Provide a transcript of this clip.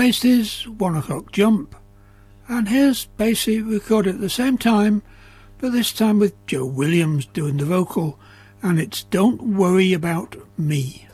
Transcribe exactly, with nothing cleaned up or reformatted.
based is One O'Clock Jump, and here's Basie recorded at the same time, but this time with Joe Williams doing the vocal, and it's Don't Worry About Me.